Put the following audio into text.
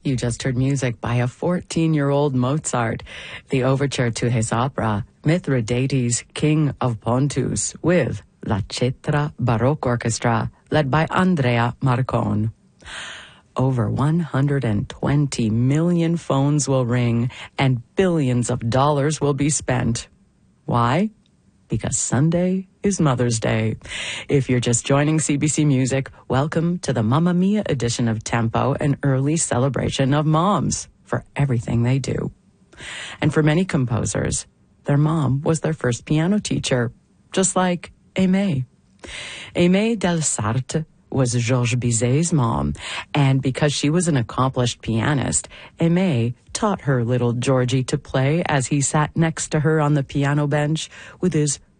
You just heard music by a 14-year-old Mozart, the overture to his opera, Mithridates, King of Pontus, with La Cetra Baroque Orchestra, led by Andrea Marcon. Over 120 million phones will ring and billions of dollars will be spent. Why? Because Sunday is Mother's Day. If you're just joining CBC Music, welcome to the Mamma Mia edition of Tempo, an early celebration of moms for everything they do. And for many composers, their mom was their first piano teacher, just like Aimée. Aimée Delsarte was Georges Bizet's mom, and because she was an accomplished pianist, Aimée taught her little Georgie to play as he sat next to her on the piano bench with his